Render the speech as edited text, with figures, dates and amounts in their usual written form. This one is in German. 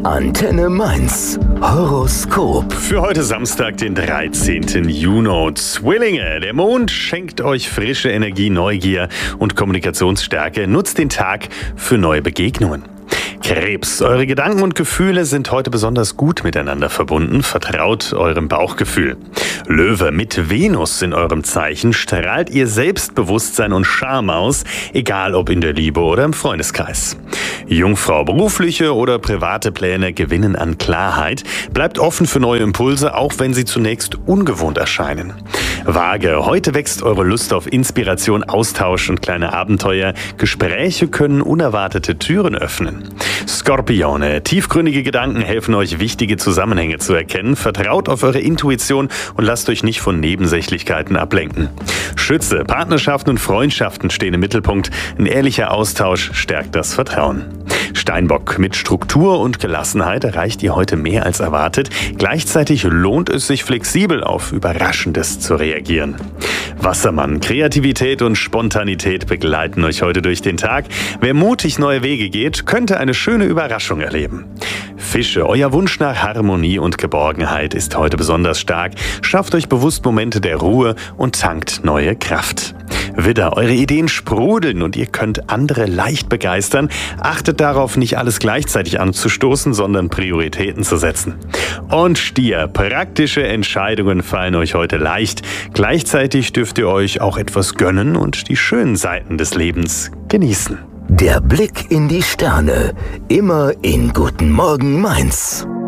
Antenne Mainz. Horoskop. Für heute Samstag, den 13. Juni. Zwillinge, der Mond schenkt euch frische Energie, Neugier und Kommunikationsstärke. Nutzt den Tag für neue Begegnungen. Krebs, eure Gedanken und Gefühle sind heute besonders gut miteinander verbunden. Vertraut eurem Bauchgefühl. Löwe, mit Venus in eurem Zeichen strahlt ihr Selbstbewusstsein und Charme aus, egal ob in der Liebe oder im Freundeskreis. Jungfrau, berufliche oder private Pläne gewinnen an Klarheit. Bleibt offen für neue Impulse, auch wenn sie zunächst ungewohnt erscheinen. Waage, heute wächst eure Lust auf Inspiration, Austausch und kleine Abenteuer. Gespräche können unerwartete Türen öffnen. Skorpione, tiefgründige Gedanken helfen euch, wichtige Zusammenhänge zu erkennen. Vertraut auf eure Intuition und lasst euch nicht von Nebensächlichkeiten ablenken. Schütze, Partnerschaften und Freundschaften stehen im Mittelpunkt. Ein ehrlicher Austausch stärkt das Vertrauen. Steinbock, mit Struktur und Gelassenheit erreicht ihr heute mehr als erwartet. Gleichzeitig lohnt es sich, flexibel auf Überraschendes zu reagieren. Wassermann, Kreativität und Spontanität begleiten euch heute durch den Tag. Wer mutig neue Wege geht, könnte eine schöne Überraschung erleben. Fische, euer Wunsch nach Harmonie und Geborgenheit ist heute besonders stark. Schafft euch bewusst Momente der Ruhe und tankt neue Kraft. Widder, eure Ideen sprudeln und ihr könnt andere leicht begeistern. Achtet darauf, nicht alles gleichzeitig anzustoßen, sondern Prioritäten zu setzen. Und Stier, praktische Entscheidungen fallen euch heute leicht. Gleichzeitig dürft ihr euch auch etwas gönnen und die schönen Seiten des Lebens genießen. Der Blick in die Sterne. Immer in Guten Morgen Mainz.